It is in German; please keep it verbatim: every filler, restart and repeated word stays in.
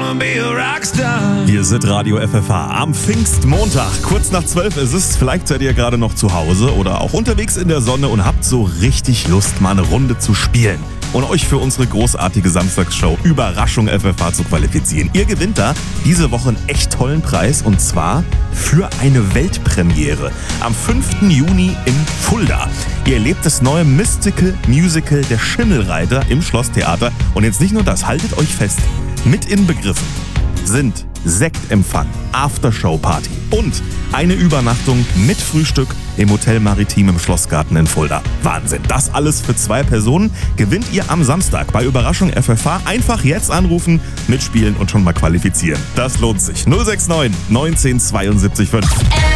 wanna be a rockstar. Hier sind Radio F F H am Pfingstmontag. Kurz nach zwölf ist es. Vielleicht seid ihr gerade noch zu Hause oder auch unterwegs in der Sonne und habt so richtig Lust, mal eine Runde zu spielen und euch für unsere großartige Samstagsshow Überraschung F F H zu qualifizieren. Ihr gewinnt da diese Woche einen echt tollen Preis und zwar für eine Weltpremiere am fünften Juni in Fulda. Ihr erlebt das neue Mystical Musical Der Schimmelreiter im Schlosstheater. Und jetzt nicht nur das, haltet euch fest, mit inbegriffen sind Sektempfang, Aftershow-Party und eine Übernachtung mit Frühstück im Hotel Maritim im Schlossgarten in Fulda. Wahnsinn, das alles für zwei Personen gewinnt ihr am Samstag bei Überraschung F F H. Einfach jetzt anrufen, mitspielen und schon mal qualifizieren. Das lohnt sich. null sechs neun neunzehn zweiundsiebzig fünf.